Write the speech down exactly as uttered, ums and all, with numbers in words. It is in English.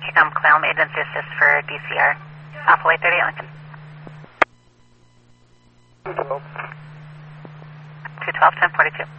um, Clown Agency Assist for D C R. Alpha White thirty-eight Lincoln. two twelve, ten forty-two.